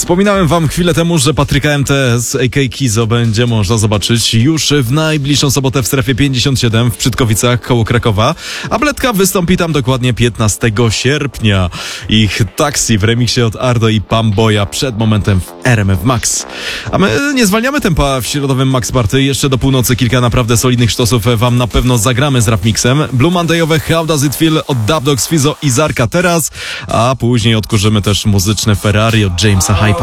Wspominałem wam chwilę temu, że Patryka MTS, a.k.a. Kizo, będzie można zobaczyć już w najbliższą sobotę w strefie 57 w Przytkowicach koło Krakowa, a Bledka wystąpi tam dokładnie 15 sierpnia. Ich Taxi w remiksie od Ardo i Pamboya przed momentem w RMF Max. A my nie zwalniamy tempa w środowym Max Party. Jeszcze do północy kilka naprawdę solidnych sztosów wam na pewno zagramy z Rap Mixem. Blue Mondayowe How Does It Feel od Dub Dogs, Fizo i Zarka teraz, a później odkurzymy też muzyczne Ferrari od Jamesa Hype'a.